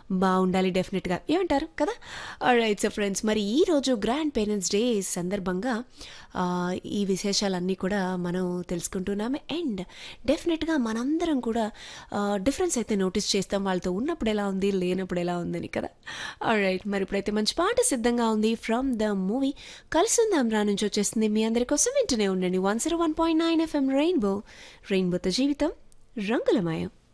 బాగుండాలి డెఫినెట్గా, ఏమంటారు కదా? రైట్. సో ఫ్రెండ్స్, మరి ఈరోజు గ్రాండ్ పేరెంట్స్ డే సందర్భంగా ఆ, ఈ విశేషాలన్నీ కూడా మనం తెలుసుకుంటున్నాము. అండ్ డెఫినెట్గా మనందరం కూడా డిఫరెన్స్ అయితే నోటీస్ చేస్తాం, వాళ్ళతో ఉన్నప్పుడు ఎలా ఉంది, లేనప్పుడు ఎలా ఉందని కదా. రైట్, మరి ఇప్పుడైతే మంచి పాట సిద్ధంగా ఉంది ఫ్రమ్ ద మూవీ కలుసుందాం రా నుంచి వచ్చేస్తుంది మీ అందరి కోసం. వింటూనే ఉండండి 101.9 FM రెయిన్బో, రెయిన్బోతో జీవితం రంగులమయం.